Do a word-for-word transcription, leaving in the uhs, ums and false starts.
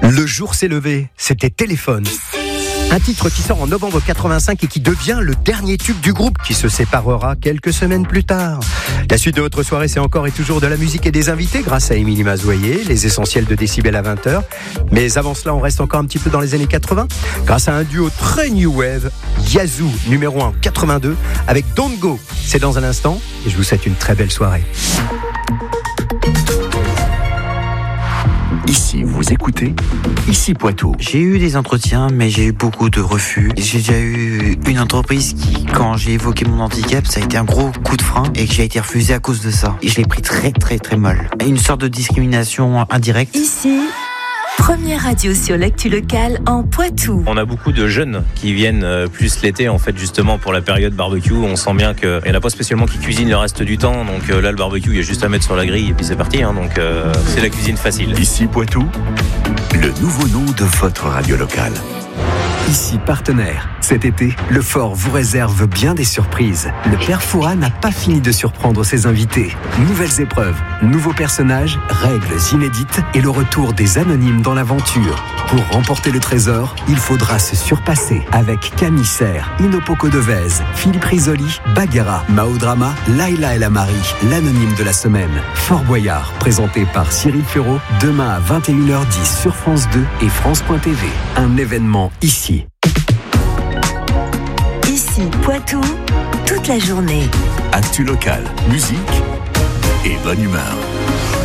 Le jour s'est levé, c'était Téléphone. Un titre qui sort en novembre quatre-vingt-cinq et qui devient le dernier tube du groupe qui se séparera quelques semaines plus tard. La suite de votre soirée, c'est encore et toujours de la musique et des invités grâce à Émilie Mazoyer, les essentiels de Décibel à vingt heures. Mais avant cela, on reste encore un petit peu dans les années quatre-vingts grâce à un duo très new wave, Yazoo numéro un en quatre-vingt-deux avec Don't Go. C'est dans un instant et je vous souhaite une très belle soirée. Ici, vous écoutez Ici Poitou. J'ai eu des entretiens, mais j'ai eu beaucoup de refus. J'ai déjà eu une entreprise qui, quand j'ai évoqué mon handicap, ça a été un gros coup de frein et que j'ai été refusé à cause de ça. Et je l'ai pris très très très mal. Une sorte de discrimination indirecte. Ici, première radio sur l'actu locale en Poitou. On a beaucoup de jeunes qui viennent plus l'été, en fait, justement pour la période barbecue. On sent bien qu'il n'y en a pas spécialement qui cuisinent le reste du temps. Donc là, le barbecue, il y a juste à mettre sur la grille et puis c'est parti. Hein, donc euh, c'est la cuisine facile. Ici Poitou, le nouveau nom de votre radio locale. Ici partenaire. Cet été, le Fort vous réserve bien des surprises. Le Père Fouras n'a pas fini de surprendre ses invités. Nouvelles épreuves, nouveaux personnages, règles inédites et le retour des anonymes dans l'aventure. Pour remporter le trésor, il faudra se surpasser avec Camille Serre, Inopoko Devez, Philippe Risoli, Bagheera, Maodrama, Laila El Amari, l'anonyme de la semaine. Fort Boyard, présenté par Cyril Ferraud, demain à vingt et une heures dix sur France deux et France point T V. Un événement ici. Ici, Poitou, toute la journée. Actu locale, musique et bonne humeur.